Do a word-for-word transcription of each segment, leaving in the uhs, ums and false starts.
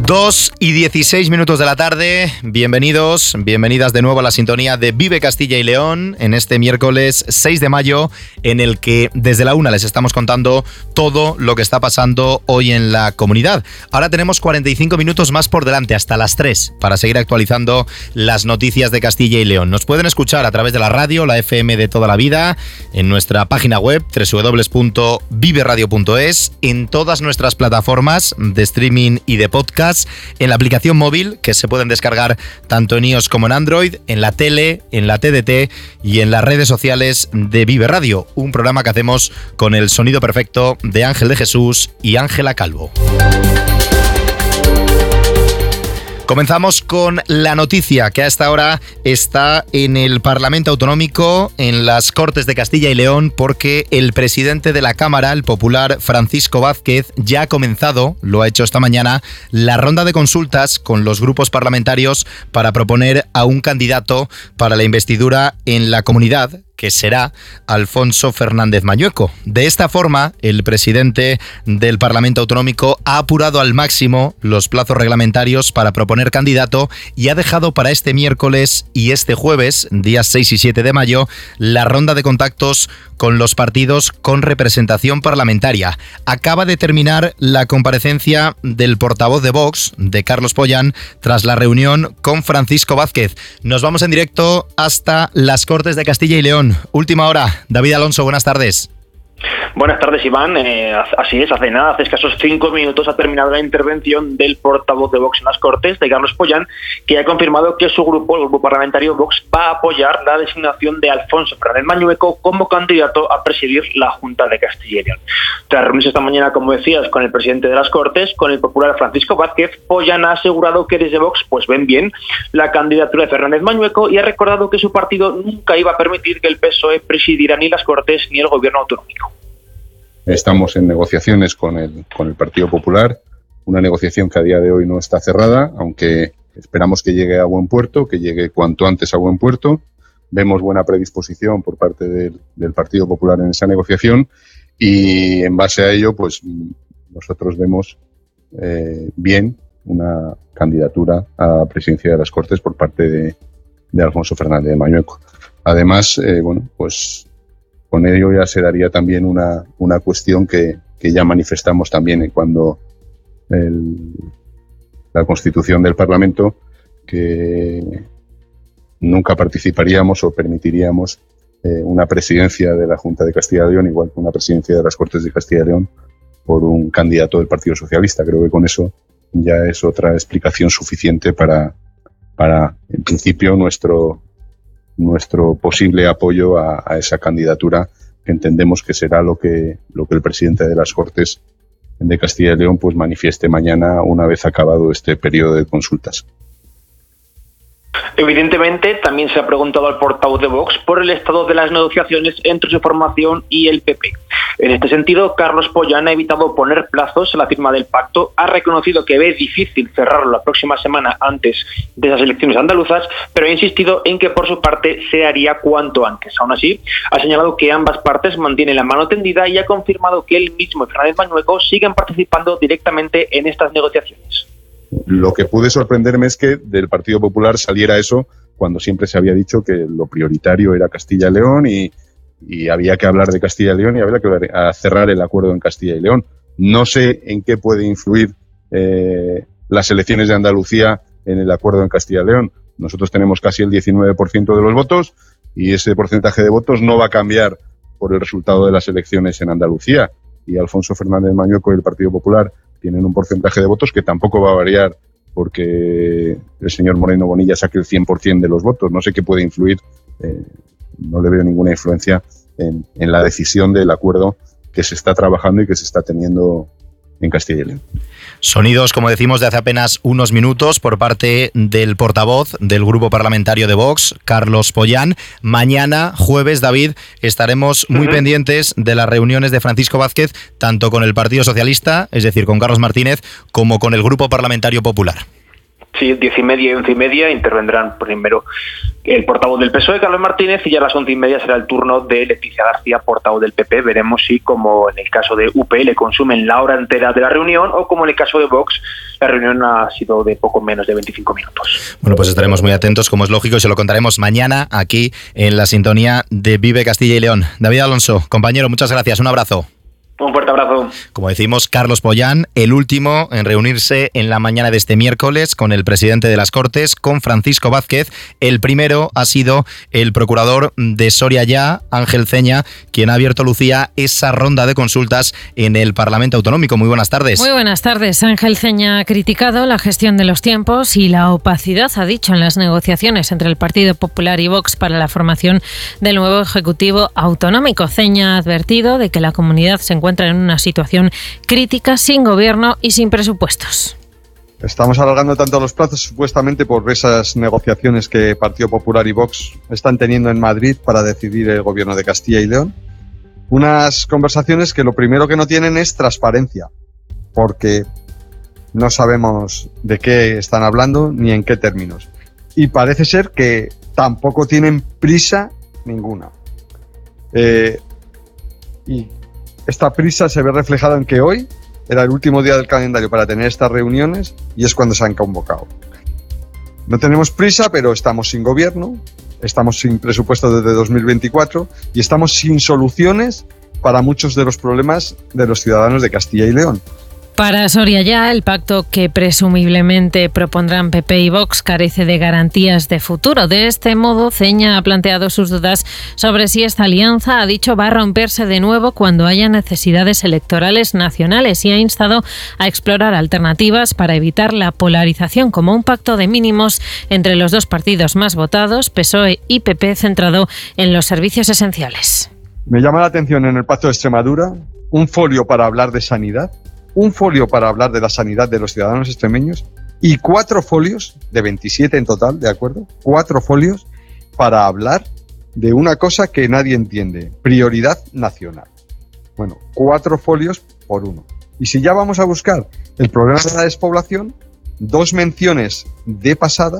dos y dieciséis minutos de la tarde, bienvenidos, bienvenidas de nuevo a la sintonía de Vive Castilla y León en este miércoles seis de mayo, en el que desde la una les estamos contando todo lo que está pasando hoy en la comunidad. Ahora tenemos cuarenta y cinco minutos más por delante, hasta las tres, para seguir actualizando las noticias de Castilla y León. Nos pueden escuchar a través de la radio, la F M de toda la vida, en nuestra página web doble u doble u doble u punto vive radio punto es, en todas nuestras plataformas de streaming y de podcast, en la aplicación móvil que se pueden descargar tanto en iOS como en Android, en la tele, en la T D T y en las redes sociales de Vive Radio, un programa que hacemos con el sonido perfecto de Ángel de Jesús y Ángela Calvo. Comenzamos con la noticia que a esta hora está en el Parlamento Autonómico, en las Cortes de Castilla y León, porque el presidente de la Cámara, el popular Francisco Vázquez, ya ha comenzado, lo ha hecho esta mañana, la ronda de consultas con los grupos parlamentarios para proponer a un candidato para la investidura en la comunidad, que será Alfonso Fernández Mañueco. De esta forma, el presidente del Parlamento Autonómico ha apurado al máximo los plazos reglamentarios para proponer candidato y ha dejado para este miércoles y este jueves, días seis y siete de mayo, la ronda de contactos con los partidos con representación parlamentaria. Acaba de terminar la comparecencia del portavoz de Vox, de Carlos Pollán, tras la reunión con Francisco Vázquez. Nos vamos en directo hasta las Cortes de Castilla y León. Última hora. David Alonso, buenas tardes. Buenas tardes, Iván. Eh, así es, hace nada, hace escasos cinco minutos ha terminado la intervención del portavoz de Vox en las Cortes, de Carlos Pollán, que ha confirmado que su grupo, el grupo parlamentario Vox, va a apoyar la designación de Alfonso Fernández Mañueco como candidato a presidir la Junta de Castilla y León. Tras reunirse esta mañana, como decías, con el presidente de las Cortes, con el popular Francisco Vázquez, Pollán ha asegurado que desde Vox pues ven bien la candidatura de Fernández Mañueco y ha recordado que su partido nunca iba a permitir que el P S O E presidiera ni las Cortes ni el gobierno autonómico. Estamos en negociaciones con el, con el Partido Popular, una negociación que a día de hoy no está cerrada, aunque esperamos que llegue a buen puerto, que llegue cuanto antes a buen puerto. Vemos buena predisposición por parte del, del Partido Popular en esa negociación y en base a ello, pues nosotros vemos eh, bien una candidatura a presidencia de las Cortes por parte de, de Alfonso Fernández de Mañueco. Además, eh, bueno, pues con ello ya se daría también una, una cuestión que, que ya manifestamos también cuando el, la Constitución del Parlamento, que nunca participaríamos o permitiríamos eh, una presidencia de la Junta de Castilla y León, igual que una presidencia de las Cortes de Castilla y León, por un candidato del Partido Socialista. Creo que con eso ya es otra explicación suficiente para, para en principio, nuestro nuestro posible apoyo a, a esa candidatura, que entendemos que será lo que, lo que el presidente de las Cortes de Castilla y León pues manifieste mañana una vez acabado este periodo de consultas. Evidentemente, también se ha preguntado al portavoz de Vox por el estado de las negociaciones entre su formación y el P P. En este sentido, Carlos Pollán ha evitado poner plazos a la firma del pacto, ha reconocido que ve difícil cerrarlo la próxima semana antes de esas elecciones andaluzas, pero ha insistido en que por su parte se haría cuanto antes. Aún así, ha señalado que ambas partes mantienen la mano tendida y ha confirmado que él mismo y Fernández Mañueco siguen participando directamente en estas negociaciones. Lo que pude sorprenderme es que del Partido Popular saliera eso cuando siempre se había dicho que lo prioritario era Castilla y León y, y había que hablar de Castilla y León y había que cerrar el acuerdo en Castilla y León. No sé en qué puede influir eh, las elecciones de Andalucía en el acuerdo en Castilla y León. Nosotros tenemos casi el diecinueve por ciento de los votos y ese porcentaje de votos no va a cambiar por el resultado de las elecciones en Andalucía. Y Alfonso Fernández Mañueco y el Partido Popular tienen un porcentaje de votos que tampoco va a variar porque el señor Moreno Bonilla saque el cien por ciento de los votos. No sé qué puede influir, eh, no le veo ninguna influencia en, en la decisión del acuerdo que se está trabajando y que se está teniendo en Castilla y León. Sonidos, como decimos, de hace apenas unos minutos por parte del portavoz del grupo parlamentario de Vox, Carlos Pollán. Mañana, jueves, David, estaremos muy uh-huh. pendientes de las reuniones de Francisco Vázquez, tanto con el Partido Socialista, es decir, con Carlos Martínez, como con el Grupo Parlamentario Popular. Sí, diez y media y once y media intervendrán primero el portavoz del P S O E, Carlos Martínez, y ya a las once y media será el turno de Leticia García, portavoz del P P. Veremos si, como en el caso de U P L, consumen la hora entera de la reunión, o como en el caso de Vox, la reunión ha sido de poco menos de veinticinco minutos. Bueno, pues estaremos muy atentos, como es lógico, y se lo contaremos mañana aquí en la sintonía de Vive Castilla y León. David Alonso, compañero, muchas gracias, un abrazo. Un fuerte abrazo. Como decimos, Carlos Pollán, el último en reunirse en la mañana de este miércoles con el presidente de las Cortes, con Francisco Vázquez. El primero ha sido el procurador de Soria Ya, Ángel Ceña, quien ha abierto, Lucía, esa ronda de consultas en el Parlamento Autonómico. Muy buenas tardes. Muy buenas tardes. Ángel Ceña ha criticado la gestión de los tiempos y la opacidad, ha dicho, en las negociaciones entre el Partido Popular y Vox para la formación del nuevo Ejecutivo Autonómico. Ceña ha advertido de que la comunidad se encuentra encuentra en una situación crítica, sin gobierno y sin presupuestos. Estamos alargando tanto los plazos supuestamente por esas negociaciones que Partido Popular y Vox están teniendo en Madrid para decidir el gobierno de Castilla y León. Unas conversaciones que lo primero que no tienen es transparencia, porque no sabemos de qué están hablando ni en qué términos. Y parece ser que tampoco tienen prisa ninguna. Eh, y Esta prisa se ve reflejada en que hoy era el último día del calendario para tener estas reuniones y es cuando se han convocado. No tenemos prisa, pero estamos sin gobierno, estamos sin presupuesto desde dos mil veinticuatro y estamos sin soluciones para muchos de los problemas de los ciudadanos de Castilla y León. Para Soria Ya, el pacto que presumiblemente propondrán P P y Vox carece de garantías de futuro. De este modo, Ceña ha planteado sus dudas sobre si esta alianza, ha dicho, va a romperse de nuevo cuando haya necesidades electorales nacionales, y ha instado a explorar alternativas para evitar la polarización, como un pacto de mínimos entre los dos partidos más votados, P S O E y P P, centrado en los servicios esenciales. Me llama la atención en el Pacto de Extremadura un folio para hablar de sanidad, un folio para hablar de la sanidad de los ciudadanos extremeños y cuatro folios, de veintisiete en total, ¿de acuerdo? Cuatro folios para hablar de una cosa que nadie entiende, prioridad nacional. Bueno, cuatro folios por uno. Y si ya vamos a buscar el problema de la despoblación, dos menciones de pasada,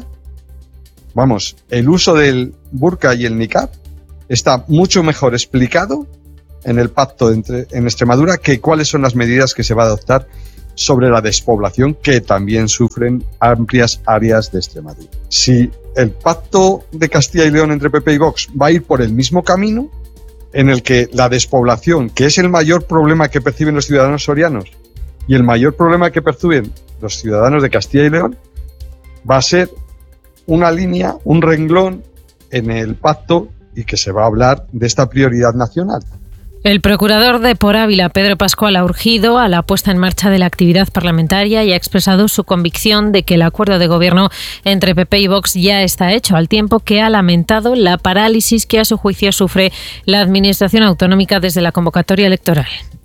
vamos, el uso del burka y el niqab está mucho mejor explicado en el pacto entre, en Extremadura, que cuáles son las medidas que se va a adoptar sobre la despoblación que también sufren amplias áreas de Extremadura. Si el pacto de Castilla y León entre P P y Vox va a ir por el mismo camino, en el que la despoblación, que es el mayor problema que perciben los ciudadanos sorianos y el mayor problema que perciben los ciudadanos de Castilla y León, va a ser una línea, un renglón en el pacto, y que se va a hablar de esta prioridad nacional. El procurador de Por Ávila, Pedro Pascual, ha urgido a la puesta en marcha de la actividad parlamentaria y ha expresado su convicción de que el acuerdo de gobierno entre P P y Vox ya está hecho, al tiempo que ha lamentado la parálisis que a su juicio sufre la Administración autonómica desde la convocatoria electoral.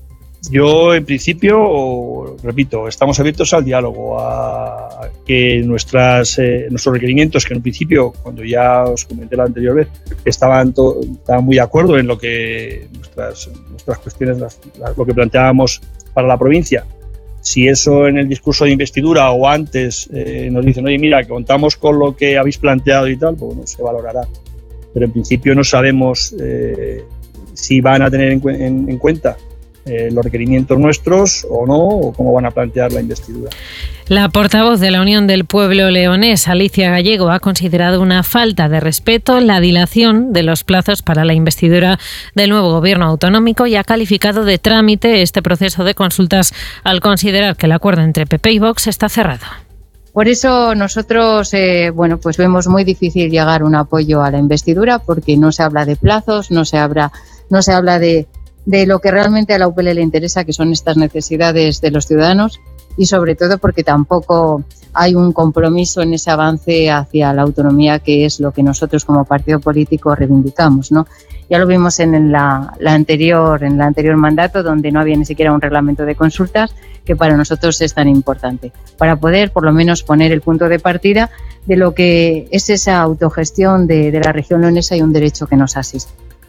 Yo, en principio, repito, estamos abiertos al diálogo, a que nuestras, eh, nuestros requerimientos, que en principio, cuando ya os comenté la anterior vez, estaban, to- estaban muy de acuerdo en lo que nuestras, nuestras cuestiones, las, las, lo que planteábamos para la provincia. Si eso en el discurso de investidura o antes eh, nos dicen, oye, mira, que contamos con lo que habéis planteado y tal, pues bueno, se valorará. Pero en principio no sabemos eh, si van a tener en, cu- en, en cuenta Eh, los requerimientos nuestros o no, o cómo van a plantear la investidura. La portavoz de la Unión del Pueblo Leonés, Alicia Gallego, ha considerado una falta de respeto la dilación de los plazos para la investidura del nuevo gobierno autonómico y ha calificado de trámite este proceso de consultas al considerar que el acuerdo entre P P y Vox está cerrado. Por eso nosotros, eh, bueno, pues vemos muy difícil llegar a un apoyo a la investidura, porque no se habla de plazos, no se habla, no se habla de de lo que realmente a la U P L le interesa, que son estas necesidades de los ciudadanos, y sobre todo porque tampoco hay un compromiso en ese avance hacia la autonomía, que es lo que nosotros como partido político reivindicamos, ¿no? Ya lo vimos en la, la anterior, en el anterior mandato, donde no había ni siquiera un reglamento de consultas, que para nosotros es tan importante, para poder por lo menos poner el punto de partida de lo que es esa autogestión de, de la región leonesa y un derecho que nos asiste.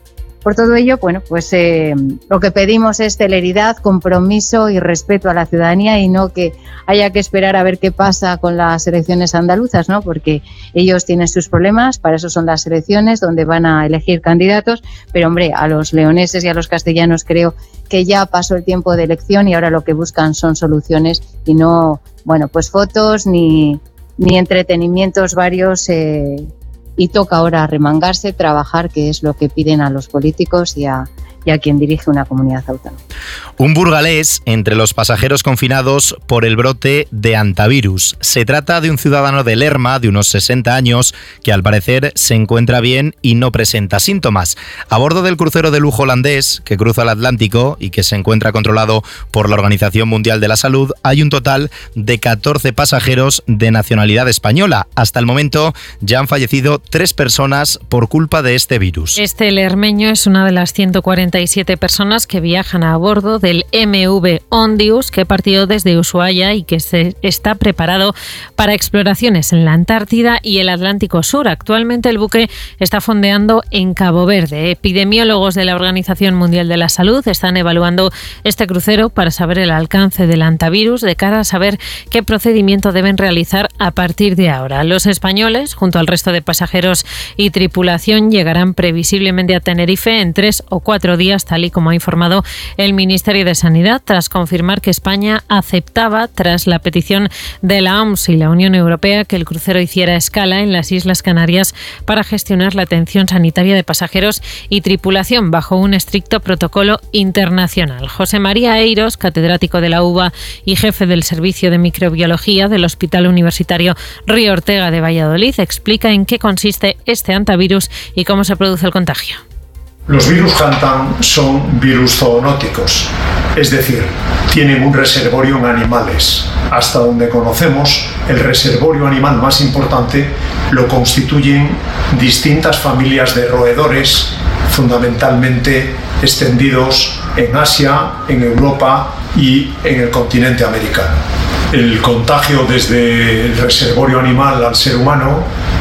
Por todo ello, bueno, pues eh, lo que pedimos es celeridad, compromiso y respeto a la ciudadanía y no que haya que esperar a ver qué pasa con las elecciones andaluzas, ¿no? Porque ellos tienen sus problemas, para eso son las elecciones donde van a elegir candidatos, pero hombre, a los leoneses y a los castellanos creo que ya pasó el tiempo de elección y ahora lo que buscan son soluciones y no, bueno, pues fotos ni, ni entretenimientos varios. Eh, Y toca ahora remangarse, trabajar, que es lo que piden a los políticos y a, y a quien dirige una comunidad autónoma. Un burgalés entre los pasajeros confinados por el brote de hantavirus. Se trata de un ciudadano de Lerma, de unos sesenta años, que al parecer se encuentra bien y no presenta síntomas. A bordo del crucero de lujo holandés que cruza el Atlántico y que se encuentra controlado por la Organización Mundial de la Salud, hay un total de catorce pasajeros de nacionalidad española. Hasta el momento ya han fallecido tres personas por culpa de este virus. Este lermeño es una de las ciento cuarenta y siete personas que viajan a bordo del M V Ondius, que partió desde Ushuaia y que se está preparado para exploraciones en la Antártida y el Atlántico Sur. Actualmente el buque está fondeando en Cabo Verde. Epidemiólogos de la Organización Mundial de la Salud están evaluando este crucero para saber el alcance del hantavirus de cara a saber qué procedimiento deben realizar a partir de ahora. Los españoles, junto al resto de pasajeros y tripulación, llegarán previsiblemente a Tenerife en tres o cuatro días, tal y como ha informado el Ministerio de Sanidad, tras confirmar que España aceptaba, tras la petición de la O M S y la Unión Europea, que el crucero hiciera escala en las Islas Canarias para gestionar la atención sanitaria de pasajeros y tripulación bajo un estricto protocolo internacional. José María Eiros, catedrático de la U B A y jefe del Servicio de Microbiología del Hospital Universitario Río Ortega de Valladolid, explica en qué consiste este hantavirus y cómo se produce el contagio. Los virus Hantam son virus zoonóticos, es decir, tienen un reservorio en animales. Hasta donde conocemos, el reservorio animal más importante lo constituyen distintas familias de roedores, fundamentalmente extendidos en Asia, en Europa y en el continente americano. El contagio desde el reservorio animal al ser humano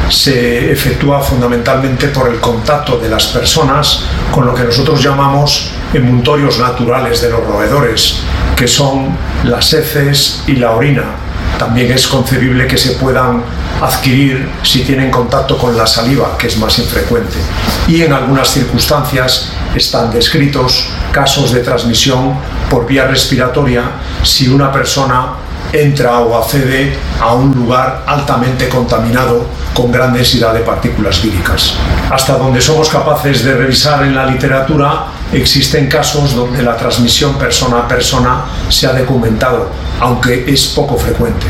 se efectúa fundamentalmente por el contacto de las personas con lo que nosotros llamamos emuntorios naturales de los roedores, que son las heces y la orina. También es concebible que se puedan adquirir si tienen contacto con la saliva, que es más infrecuente. Y en algunas circunstancias están descritos casos de transmisión por vía respiratoria si una persona entra o accede a un lugar altamente contaminado con gran densidad de partículas víricas. Hasta donde somos capaces de revisar en la literatura, existen casos donde la transmisión persona a persona se ha documentado, aunque es poco frecuente.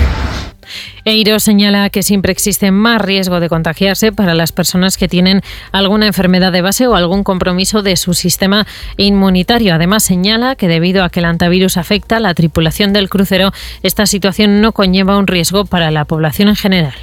Eiro señala que siempre existe más riesgo de contagiarse para las personas que tienen alguna enfermedad de base o algún compromiso de su sistema inmunitario. Además, señala que debido a que el hantavirus afecta a la tripulación del crucero, esta situación no conlleva un riesgo para la población en general.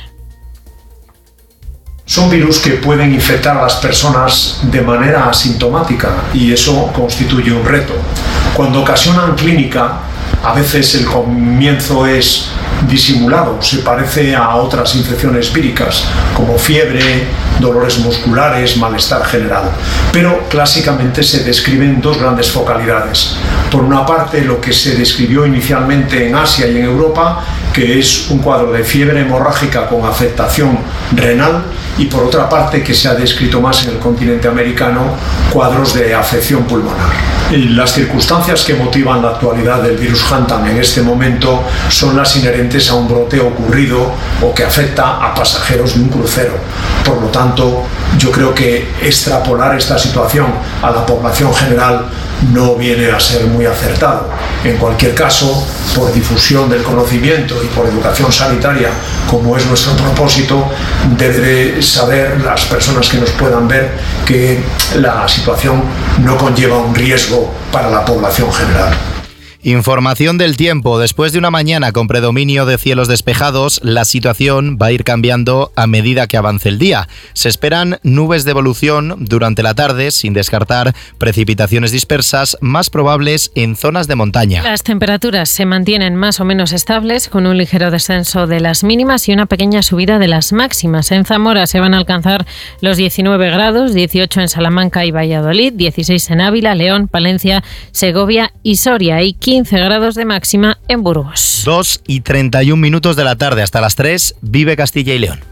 Son virus que pueden infectar a las personas de manera asintomática y eso constituye un reto. Cuando ocasionan clínica, a veces el comienzo es disimulado, se parece a otras infecciones víricas como fiebre, dolores musculares, malestar general. Pero clásicamente se describen dos grandes focalidades. Por una parte, lo que se describió inicialmente en Asia y en Europa, que es un cuadro de fiebre hemorrágica con afectación renal, y por otra parte, que se ha descrito más en el continente americano, cuadros de afección pulmonar. Las circunstancias que motivan la actualidad del virus Hantam en este momento son las inherentes a un brote ocurrido o que afecta a pasajeros de un crucero. Por lo tanto, yo creo que extrapolar esta situación a la población general no viene a ser muy acertado. En cualquier caso, por difusión del conocimiento y por educación sanitaria, como es nuestro propósito, debe saber las personas que nos puedan ver que la situación no conlleva un riesgo para la población general. Información del tiempo. Después de una mañana con predominio de cielos despejados, la situación va a ir cambiando a medida que avance el día. Se esperan nubes de evolución durante la tarde, sin descartar precipitaciones dispersas, más probables en zonas de montaña. Las temperaturas se mantienen más o menos estables, con un ligero descenso de las mínimas y una pequeña subida de las máximas. En Zamora se van a alcanzar los diecinueve grados, dieciocho en Salamanca y Valladolid, dieciséis en Ávila, León, Palencia, Segovia y Soria y quince grados de máxima en Burgos. dos y treinta y un minutos de la tarde hasta las tres, vive Castilla y León.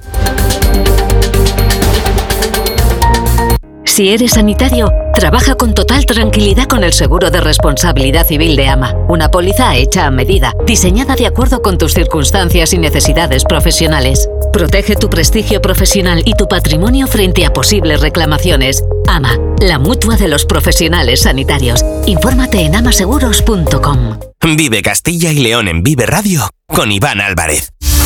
Si eres sanitario, trabaja con total tranquilidad con el seguro de responsabilidad civil de AMA. Una póliza hecha a medida, diseñada de acuerdo con tus circunstancias y necesidades profesionales. Protege tu prestigio profesional y tu patrimonio frente a posibles reclamaciones. AMA, la mutua de los profesionales sanitarios. Infórmate en amaseguros punto com. Vive Castilla y León en Vive Radio con Iván Álvarez.